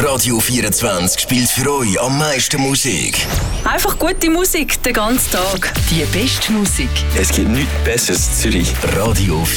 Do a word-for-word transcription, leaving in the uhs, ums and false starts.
Radio vierundzwanzig spielt für euch am meisten Musik. Einfach gute Musik den ganzen Tag. Die beste Musik. Es gibt nichts Besseres in Zürich. Radio